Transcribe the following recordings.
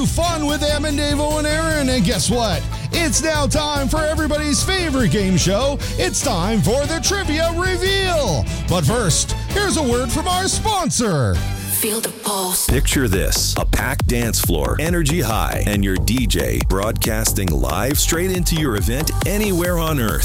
Fun with Em and Davo and Aaron. And guess what? It's now time for everybody's favorite game show. It's time for the Trivia Reveal. But first, here's a word from our sponsor. Feel the pulse. Picture this, a packed dance floor, energy high, and your DJ broadcasting live straight into your event anywhere on Earth.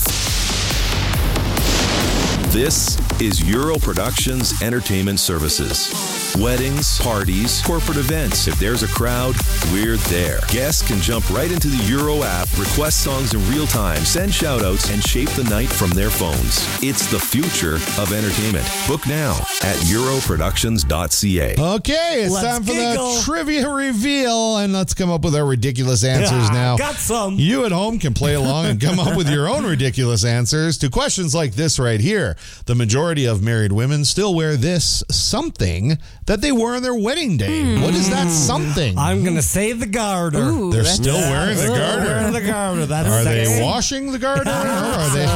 This is Euro Productions Entertainment Services. Weddings, parties, corporate events. If there's a crowd, we're there. Guests can jump right into the Euro app, request songs in real time, send shout-outs, and shape the night from their phones. It's the future of entertainment. Book now at europroductions.ca. Okay, it's Let's time for giggle. the Trivia Reveal, and let's come up with our ridiculous answers now. Got some. You at home can play along and come up with your own ridiculous answers to questions like this right here. The majority of married women still wear this something that they wore on their wedding day. What is that something? I'm going to say the garter. Ooh, They're that's- still wearing the Wearing garter. the garter. That's Are sexy. they washing the garter? Or are they?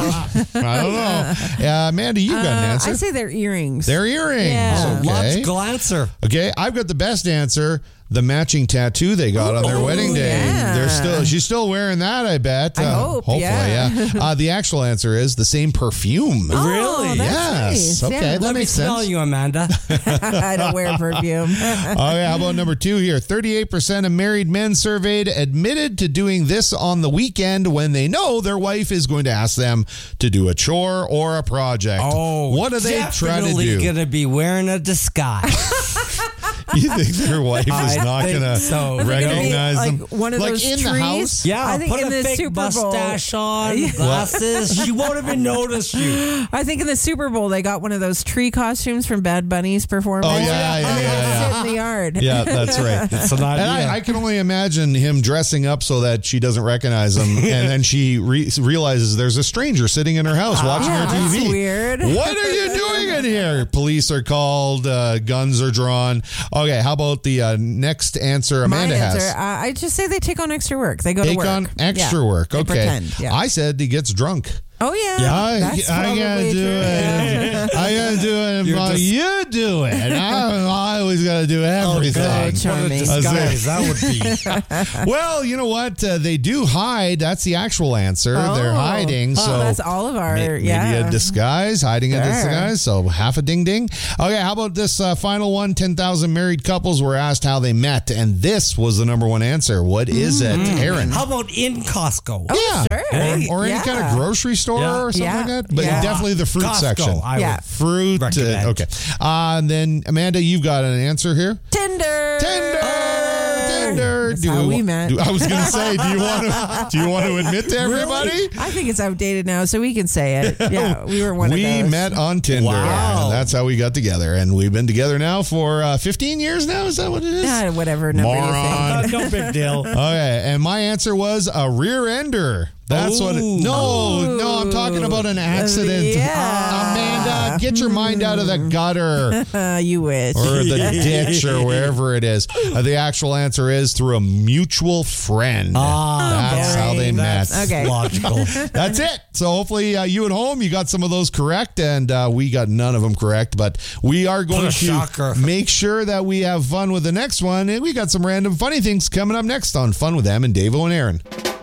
I don't know. Amanda, you got an answer. I say they're earrings. They're earrings. Yeah. Okay. Logical answer. Okay, I've got the best answer. The matching tattoo they got on their wedding day. yeah. She's still wearing that, I bet. I hope, Hopefully, yeah. The actual answer is the same perfume. Oh, Really? that's Yes. nice. Okay, Yeah. that Let me makes smell sense. you, Amanda. I don't wear perfume. Okay, how about number 2 here? 38% of married men surveyed admitted to doing this on the weekend when they know their wife is going to ask them to do a chore or a project. What do they try to definitely do? going to be wearing a disguise. You think their wife is I not think going to so. recognize Like them? one of like those in trees? the house? Yeah, I think put in a the fake Super Bowl- mustache on, glasses. She won't even notice you. I think in the Super Bowl they got one of those tree costumes from Bad Bunny's performance. Oh, yeah. And they sit in the yard. Yeah, that's right. It's an idea. And I can only imagine him dressing up so that she doesn't recognize him, and then she realizes there's a stranger sitting in her house watching Yeah, her that's TV. weird. What are you doing in here? Police are called. Guns are drawn. Okay, how about the next answer Amanda My answer, has? I just say they take on extra work. They go to Take work. on extra Yeah. work. They Okay. pretend, yeah. I said he gets drunk. Oh, yeah. That's I gotta probably do true. it. I gotta do it. You're While just- you do it. I always gotta do everything. God. What a Charming. disguise that would be. Well, you know what? They do hide. That's the actual answer. They're hiding. So that's all of our, maybe a disguise, hiding a Sure. disguise. So half a ding ding. Okay, how about this final one? 10,000 married couples were asked how they met, and this was the number one answer. What is it, Aaron? How about in Costco? Oh, yeah, sure. or any Yeah. kind of grocery store Yeah. or something Yeah. like that. But Yeah. definitely the fruit Costco, section. I Yeah. would Fruit. recommend. Okay. And then Amanda, you've got an answer here. Tinder. Tinder. That's how we met. I was going to say, do you want to admit to everybody? I think it's outdated now, so we can say it. Yeah, we were one of We those. met on Tinder. Wow. And that's how we got together. And we've been together now for 15 years now. Is that what it is? Whatever number Moron. you think. No big deal. Okay. And my answer was a rear ender. That's what it. No, I'm talking about an accident. Yeah. Amanda, get your mind out of the gutter. You wish. Or the ditch or wherever it is. The actual answer is through a mutual friend. That's how they met. That's Okay. logical. That's it. So hopefully you at home, you got some of those correct, and we got none of them correct. But we are going to Shocker. make sure that we have fun with the next one. And we got some random funny things coming up next on Fun with Em and Davo and Aaron.